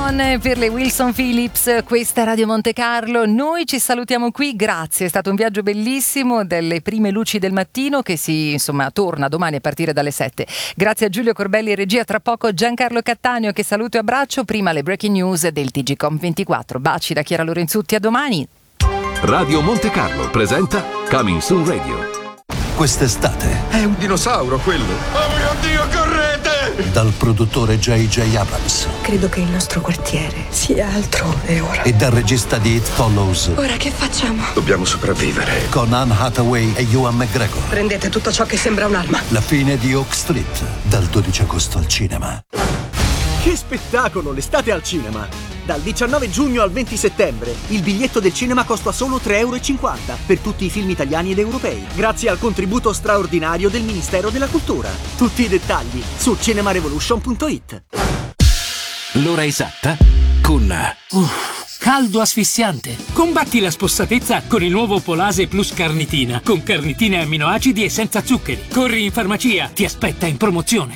On per le Wilson Phillips, questa è Radio Monte Carlo. Noi ci salutiamo qui, grazie, è stato un viaggio bellissimo, delle prime luci del mattino che torna domani a partire dalle 7. Grazie a Giulio Corbelli e regia, tra poco Giancarlo Cattaneo che saluto e abbraccio, prima le breaking news del TGcom 24. Baci da Chiara Lorenzutti, a domani. Radio Monte Carlo presenta Coming Soon Radio. Quest'estate è un dinosauro quello. Oh mio Dio, correte! Dal produttore J.J. Abrams. Credo che il nostro quartiere sia altrove ora. E dal regista di It Follows. Ora che facciamo? Dobbiamo sopravvivere. Con Anne Hathaway e Ewan McGregor. Prendete tutto ciò che sembra un'arma. La fine di Oak Street, dal 12 agosto al cinema. Che spettacolo, l'estate al cinema! Dal 19 giugno al 20 settembre il biglietto del cinema costa solo €3,50 per tutti i film italiani ed europei, grazie al contributo straordinario del Ministero della Cultura. Tutti i dettagli su cinemarevolution.it. L'ora esatta con caldo asfissiante. Combatti la spossatezza con il nuovo Polase Plus Carnitina, con carnitine e amminoacidi e senza zuccheri. Corri in farmacia, ti aspetta in promozione.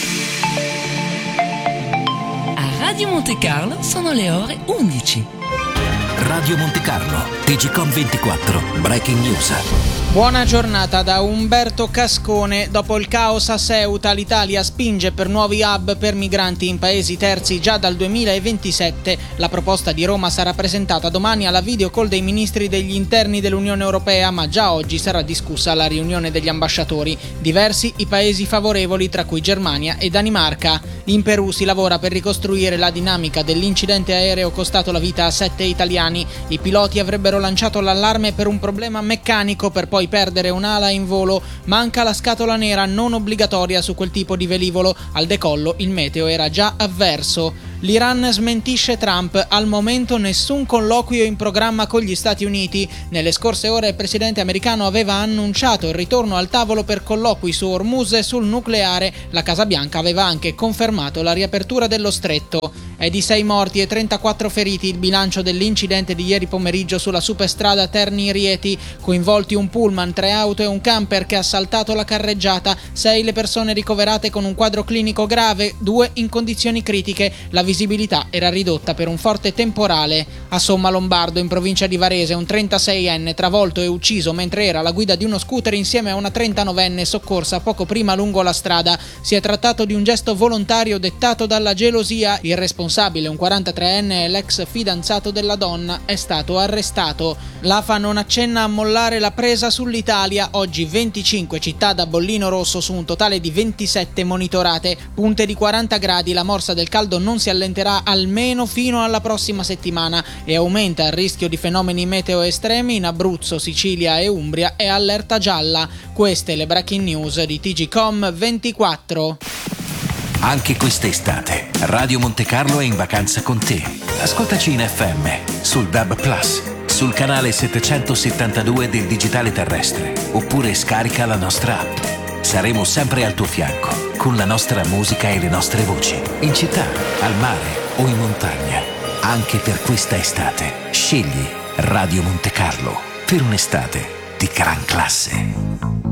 Radio Monte Carlo sono le ore 11. Radio Monte Carlo, TGcom 24, Breaking News. Buona giornata da Umberto Cascone. Dopo il caos a Ceuta, l'Italia spinge per nuovi hub per migranti in paesi terzi già dal 2027. La proposta di Roma sarà presentata domani alla video call dei ministri degli interni dell'Unione Europea, ma già oggi sarà discussa alla riunione degli ambasciatori. Diversi i paesi favorevoli, tra cui Germania e Danimarca. In Perù si lavora per ricostruire la dinamica dell'incidente aereo costato la vita a 7 italiani. I piloti avrebbero lanciato l'allarme per un problema meccanico per poi perdere un'ala in volo. Manca la scatola nera non obbligatoria su quel tipo di velivolo. Al decollo il meteo era già avverso. L'Iran smentisce Trump. Al momento nessun colloquio in programma con gli Stati Uniti. Nelle scorse ore il presidente americano aveva annunciato il ritorno al tavolo per colloqui su Hormuz e sul nucleare. La Casa Bianca aveva anche confermato la riapertura dello stretto. È di 6 morti e 34 feriti il bilancio dell'incidente di ieri pomeriggio sulla superstrada Terni-Rieti. Coinvolti un pullman, 3 auto e un camper che ha saltato la carreggiata. 6 le persone ricoverate con un quadro clinico grave, 2 in condizioni critiche. La visibilità era ridotta per un forte temporale. A Sommalombardo, in provincia di Varese, un 36enne travolto e ucciso mentre era alla guida di uno scooter insieme a una 39enne soccorsa poco prima lungo la strada. Si è trattato di un gesto volontario dettato dalla gelosia. Il responsabile, un 43enne e l'ex fidanzato della donna, è stato arrestato. L'AFA non accenna a mollare la presa sull'Italia. Oggi 25 città da bollino rosso su un totale di 27 monitorate. Punte di 40 gradi, la morsa del caldo non si allenterà almeno fino alla prossima settimana e aumenta il rischio di fenomeni meteo estremi in Abruzzo, Sicilia e Umbria e allerta gialla. Queste le breaking news di TGcom 24. Anche quest'estate, Radio Monte Carlo è in vacanza con te. Ascoltaci in FM, sul DAB+, sul canale 772 del digitale terrestre, oppure scarica la nostra app. Saremo sempre al tuo fianco, con la nostra musica e le nostre voci, in città, al mare o in montagna. Anche per questa estate, scegli Radio Monte Carlo per un'estate di gran classe.